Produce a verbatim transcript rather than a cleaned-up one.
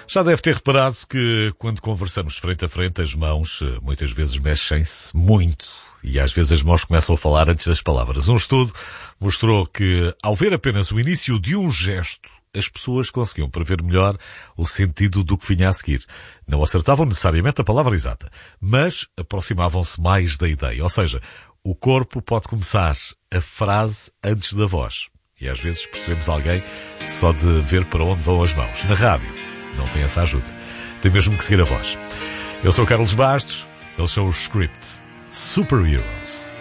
Já deve ter reparado que quando conversamos frente a frente as mãos muitas vezes mexem-se muito e às vezes as mãos começam a falar antes das palavras. Um estudo mostrou que ao ver apenas o início de um gesto as pessoas conseguiam prever melhor o sentido do que vinha a seguir. Não acertavam necessariamente a palavra exata, mas aproximavam-se mais da ideia. Ou seja, o corpo pode começar a frase antes da voz. E às vezes percebemos alguém só de ver para onde vão as mãos. Na rádio não tem essa ajuda. Tem mesmo que seguir a voz. Eu sou o Carlos Bastos, eles são os Script Super Heroes.